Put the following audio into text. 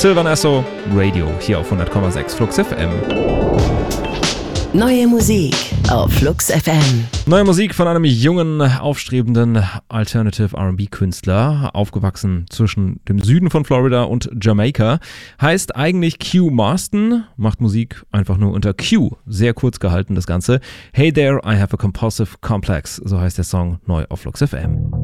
Sylvan Esso, Radio, hier auf 100,6 Flux FM. Neue Musik auf Flux FM. Neue Musik von einem jungen, aufstrebenden Alternative R&B-Künstler, aufgewachsen zwischen dem Süden von Florida und Jamaika. Heißt eigentlich Q Marston, macht Musik einfach nur unter Q. Sehr kurz gehalten das Ganze. Hey there, I have a compulsive complex, so heißt der Song neu auf Flux FM.